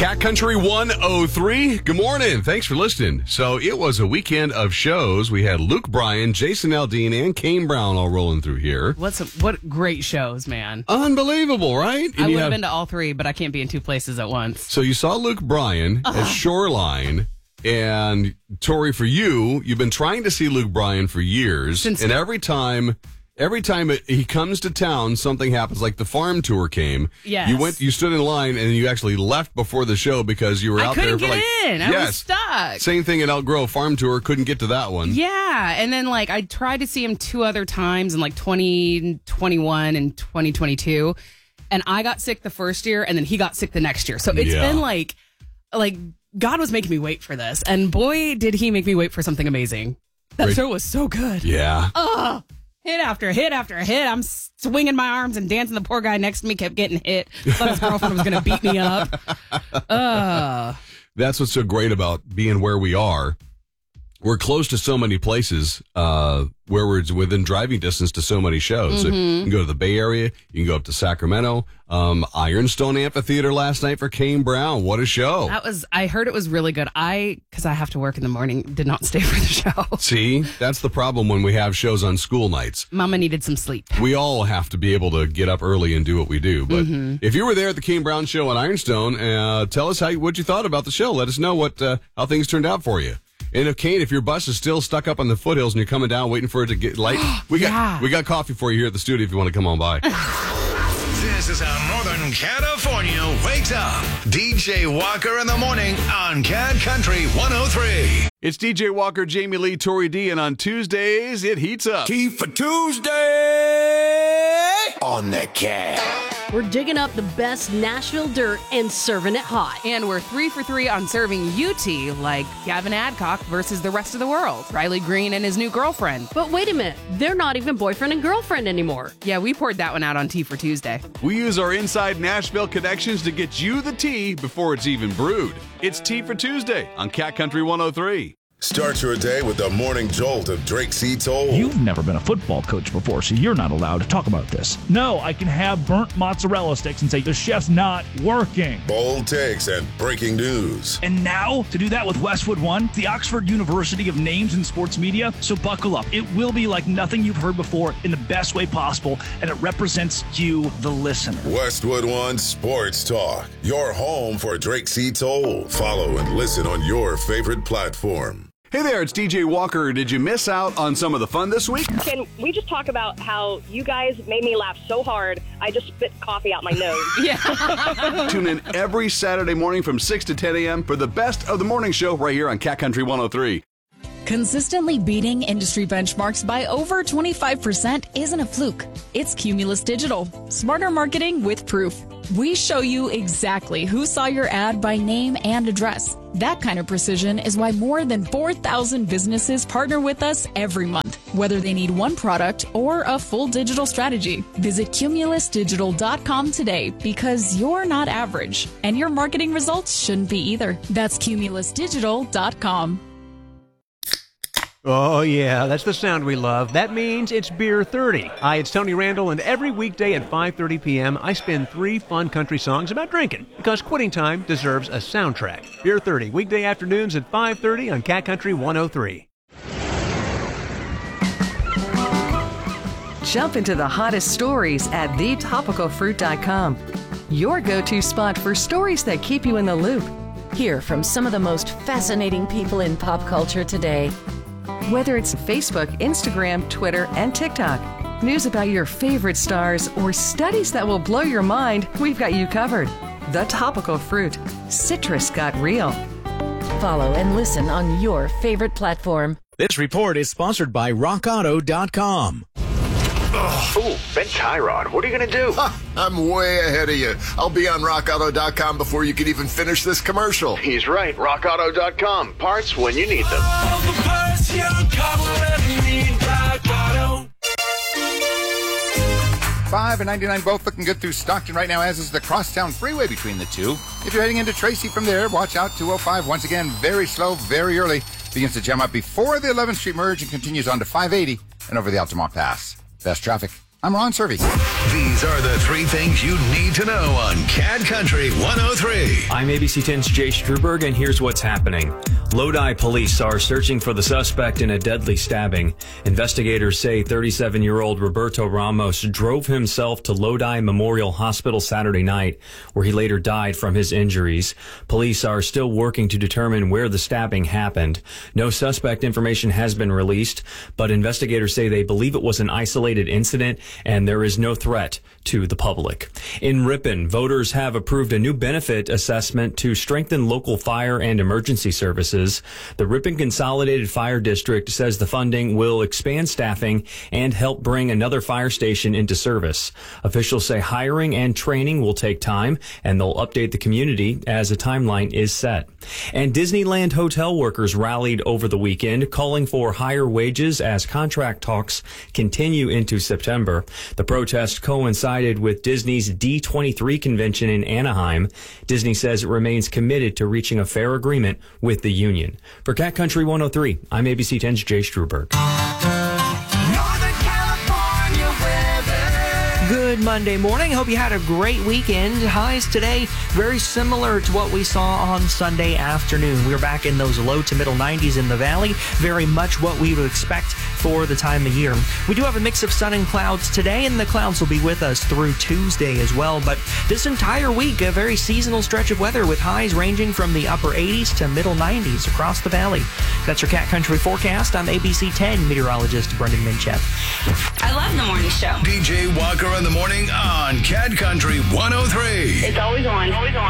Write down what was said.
Cat Country 103. Good morning. Thanks for listening. So it was a weekend of shows. We had Luke Bryan, Jason Aldean, and Kane Brown all rolling through here. What great shows, man. Unbelievable, right? And I would have been to all three, but I can't be in two places at once. So you saw Luke Bryan at Shoreline. And Tori, for you've been trying to see Luke Bryan for years. And every time he comes to town, something happens. Like the farm tour came. Yes. You stood in line, and you actually left before the show because you were out there for I couldn't get in. I was stuck. Same thing at Elk Grove Farm Tour. Couldn't get to that one. Yeah. And then, I tried to see him two other times in, 2021 and 2022. And I got sick the first year, and then he got sick the next year. So it's been, like God was making me wait for this. And boy, did he make me wait for something amazing. That show was so good. Yeah. Hit after hit after hit. I'm swinging my arms and dancing. The poor guy next to me kept getting hit. Thought his girlfriend was going to beat me up. That's what's so great about being where we are. We're close to so many places where we're within driving distance to so many shows. Mm-hmm. So you can go to the Bay Area. You can go up to Sacramento. Ironstone Amphitheater last night for Kane Brown. What a show. I heard it was really good. Because I have to work in the morning, did not stay for the show. See, that's the problem when we have shows on school nights. Mama needed some sleep. We all have to be able to get up early and do what we do. But if you were there at the Kane Brown show on Ironstone, tell us what you thought about the show. Let us know how things turned out for you. And if your bus is still stuck up on the foothills and you're coming down waiting for it to get light, we got coffee for you here at the studio if you want to come on by. This is how Northern California wakes up. DJ Walker in the morning on Cat Country 103. It's DJ Walker, Jamie Lee, Tori D, and on Tuesdays, it heats up. Key for Tuesday on the Cat. We're digging up the best Nashville dirt and serving it hot. And we're 3 for 3 on serving UT like Gavin Adcock versus the rest of the world. Riley Green and his new girlfriend. But wait a minute, they're not even boyfriend and girlfriend anymore. Yeah, we poured that one out on Tea for Tuesday. We use our inside Nashville connections to get you the tea before it's even brewed. It's Tea for Tuesday on Cat Country 103. Start your day with the morning jolt of Drake C. Toll. You've never been a football coach before, so you're not allowed to talk about this. No, I can have burnt mozzarella sticks and say the chef's not working. Bold takes and breaking news. And now, to do that with Westwood One, the Oxford University of Names in Sports Media. So buckle up. It will be like nothing you've heard before in the best way possible, and it represents you, the listener. Westwood One Sports Talk. Your home for Drake C. Toll. Follow and listen on your favorite platform. Hey there, it's DJ Walker. Did you miss out on some of the fun this week? Can we just talk about how you guys made me laugh so hard, I just spit coffee out my nose? Yeah. Tune in every Saturday morning from 6 to 10 a.m. for the best of the morning show right here on Cat Country 103. Consistently beating industry benchmarks by over 25% isn't a fluke. It's Cumulus Digital. Smarter marketing with proof. We show you exactly who saw your ad by name and address. That kind of precision is why more than 4,000 businesses partner with us every month, whether they need one product or a full digital strategy. Visit cumulusdigital.com today because you're not average, and your marketing results shouldn't be either. That's cumulusdigital.com. Oh, yeah, that's the sound we love. That means it's Beer 30. Hi, it's Tony Randall, and every weekday at 5:30 p.m., I spin 3 fun country songs about drinking, because quitting time deserves a soundtrack. Beer 30, weekday afternoons at 5:30 on Cat Country 103. Jump into the hottest stories at thetopicalfruit.com. Your go-to spot for stories that keep you in the loop. Hear from some of the most fascinating people in pop culture today. Whether it's Facebook, Instagram, Twitter, and TikTok, news about your favorite stars, or studies that will blow your mind, we've got you covered. The Topical Fruit. Citrus got real. Follow and listen on your favorite platform. This report is sponsored by RockAuto.com. Oh, Ben Tyrod, what are you going to do? I'm way ahead of you. I'll be on RockAuto.com before you can even finish this commercial. He's right. RockAuto.com. Parts when you need them. All the parts your car will ever need. Rock Auto. 5 and 99 both looking good through Stockton right now, as is the Crosstown Freeway between the two. If you're heading into Tracy from there, watch out. 205 once again, very slow, very early. Begins to jam up before the 11th Street merge and continues on to 580 and over the Altamont Pass. Best traffic I'm Ron Servey. These are the three things you need to know on Cat Country 103. I'm ABC 10's Jay Struberg, and here's what's happening. Lodi police are searching for the suspect in a deadly stabbing. Investigators say 37-year-old Roberto Ramos drove himself to Lodi Memorial Hospital Saturday night, where he later died from his injuries. Police are still working to determine where the stabbing happened. No suspect information has been released, but investigators say they believe it was an isolated incident and there is no threat to the public. In Ripon, voters have approved a new benefit assessment to strengthen local fire and emergency services. The Ripon Consolidated Fire District says the funding will expand staffing and help bring another fire station into service. Officials say hiring and training will take time, and they'll update the community as a timeline is set. And Disneyland hotel workers rallied over the weekend, calling for higher wages as contract talks continue into September. The protest coincided with Disney's D23 convention in Anaheim. Disney says it remains committed to reaching a fair agreement with the union. For Cat Country 103, I'm ABC 10's Jay Struberg. Good Monday morning. Hope you had a great weekend. Highs today very similar to what we saw on Sunday afternoon. We're back in those low to middle 90s in the valley. Very much what we would expect for the time of year. We do have a mix of sun and clouds today, and the clouds will be with us through Tuesday as well. But this entire week, a very seasonal stretch of weather with highs ranging from the upper 80s to middle 90s across the valley. That's your Cat Country forecast. I'm ABC 10 meteorologist Brendan Minchep. I love the morning show. DJ Walker in the morning on Cat Country 103. It's always on. Always on.